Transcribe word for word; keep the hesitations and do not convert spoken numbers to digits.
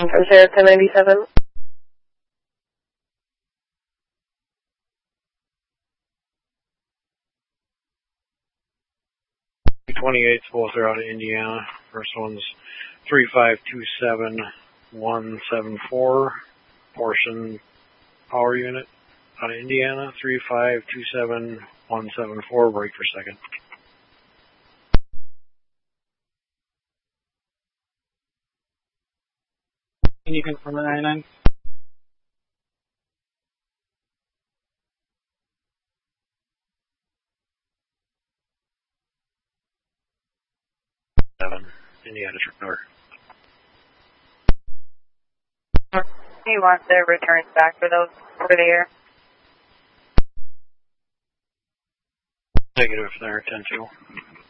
From Sarah ten ninety-seven. twenty-eights, both are out of Indiana. First one's three five two seven one seven four, portion power unit out of Indiana, three five two seven one seven four, break for second. Can you confirm the ninety-nine? Seven, Indiana Trigger. Do you want the returns back for those for the air? Negative there, ten two.